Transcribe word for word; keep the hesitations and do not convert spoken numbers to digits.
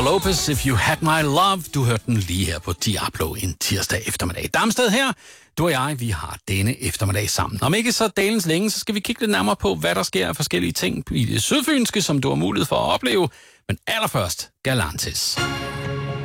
Lopez, If You Had My Love. Du hørte den lige her på Diablo en tirsdag eftermiddag. Damsted her. Du og jeg, vi har denne eftermiddag sammen. Om ikke så dalens længe, så skal vi kigge lidt nærmere på, hvad der sker af forskellige ting i det sydfynske, som du har mulighed for at opleve. Men allerførst, Galantis.